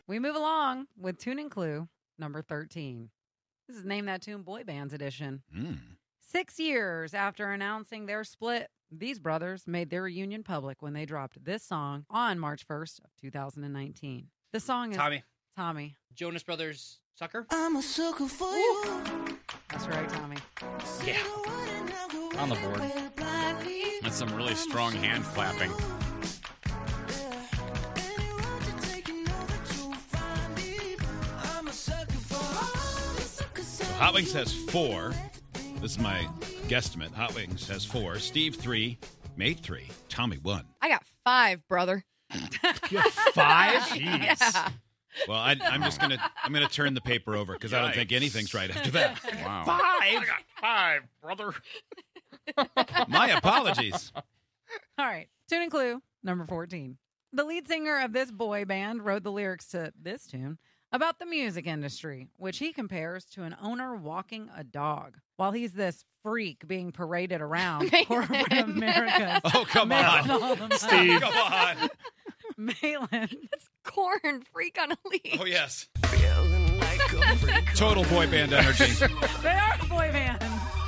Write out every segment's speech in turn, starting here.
We move along with tune and clue number 13. This is Name That Tune Boy Bands edition. 6 years after announcing their split, these brothers made their reunion public when they dropped this song on March 1st of 2019. The song is Tommy. Jonas Brothers, Sucker? I'm a sucker for you. That's right, Tommy. Yeah. On the board. That's some really strong hand clapping. Hot Wings has 4. This is my guesstimate. Hot Wings has 4. Steve 3. Mate 3. Tommy 1. I got 5, brother. You have 5? Jeez. Yeah. Well, I'm just gonna turn the paper over because I don't think anything's right after that. Wow. 5? I got 5, brother. My apologies. All right. Tune and clue number 14. The lead singer of this boy band wrote the lyrics to this tune about the music industry, which he compares to an owner walking a dog while he's this freak being paraded around corporate America. Oh, come on. Steve, come on. Malin. It's Korn, Freak on a Leash. Oh, yes. Total boy band energy. They are a boy band.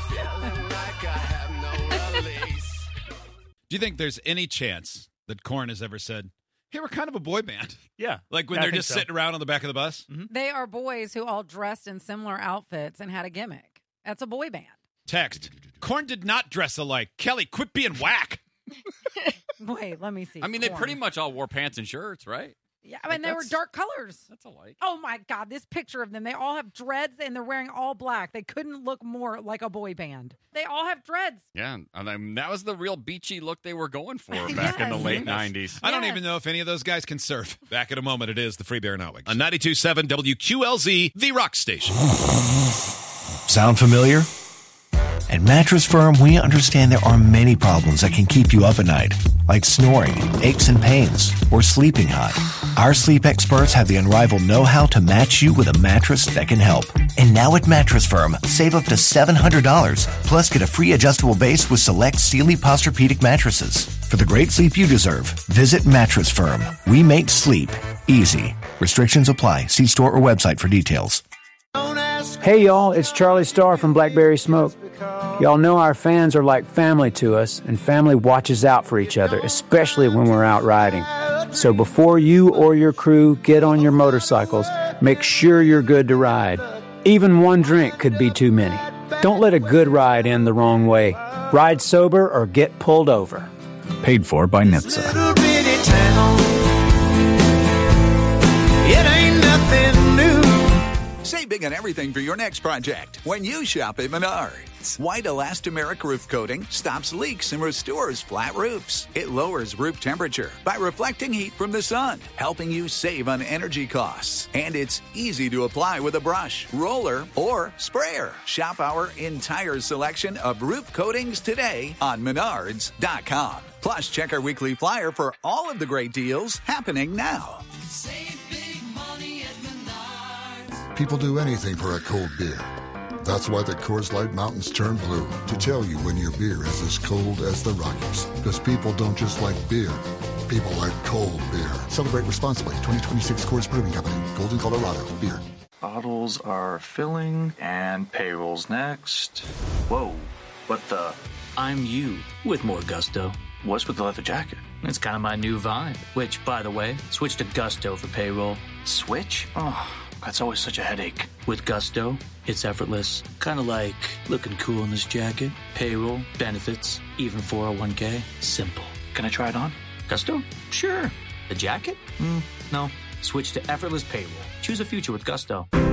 Do you think there's any chance that Korn has ever said, hey, we're kind of a boy band? Yeah. Like when they're just sitting around on the back of the bus? Mm-hmm. They are boys who all dressed in similar outfits and had a gimmick. That's a boy band. Text. Korn did not dress alike. Kelly, quit being whack. Wait, let me see. I mean, they Korn. pretty much all wore pants and shirts, right? Yeah, I mean, they were dark colors. That's alike. Oh, my God. This picture of them. They all have dreads, and they're wearing all black. They couldn't look more like a boy band. They all have dreads. Yeah, and I mean, that was the real beachy look they were going for back in the late 90s. I don't even know if any of those guys can surf. Back in a moment, it is the Free Bear and Hot Wings. On 92.7 WQLZ, the rock station. Sound familiar? At Mattress Firm, we understand there are many problems that can keep you up at night, like snoring, aches and pains, or sleeping hot. Our sleep experts have the unrivaled know-how to match you with a mattress that can help. And now at Mattress Firm, save up to $700, plus get a free adjustable base with select Sealy Posturepedic mattresses. For the great sleep you deserve, visit Mattress Firm. We make sleep easy. Restrictions apply. See store or website for details. Hey y'all, it's Charlie Starr from Blackberry Smoke. Y'all know our fans are like family to us, and family watches out for each other, especially when we're out riding. So before you or your crew get on your motorcycles, make sure you're good to ride. Even one drink could be too many. Don't let a good ride end the wrong way. Ride sober or get pulled over. Paid for by NHTSA. It ain't nothing new. Save big on everything for your next project when you shop at Menards. White elastomeric roof coating stops leaks and restores flat roofs. It lowers roof temperature by reflecting heat from the sun, helping you save on energy costs. And it's easy to apply with a brush, roller, or sprayer. Shop our entire selection of roof coatings today on Menards.com. Plus, check our weekly flyer for all of the great deals happening now. Save big money at Menards. People do anything for a cold beer. That's why the Coors Light Mountains turn blue, to tell you when your beer is as cold as the Rockies. Because people don't just like beer, people like cold beer. Celebrate responsibly. 2026 Coors Brewing Company, Golden, Colorado. Beer. Bottles are filling and payroll's next. Whoa, what the? I'm you with more gusto. What's with the leather jacket? It's kind of my new vibe, which, by the way, switch to Gusto for payroll. Switch? Oh, that's always such a headache. With Gusto, it's effortless. Kind of like looking cool in this jacket, payroll, benefits, even 401k. Simple. Can I try it on? Gusto? Sure. The jacket? No. Switch to effortless payroll. Choose a future with Gusto.